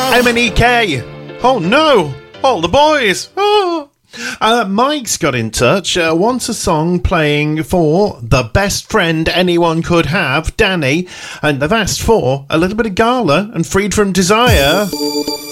MNEK. Oh no! All the boys! Oh. Mike's got in touch, wants a song playing for the best friend anyone could have, Danny, and they've asked for a little bit of Gala and Freed from Desire.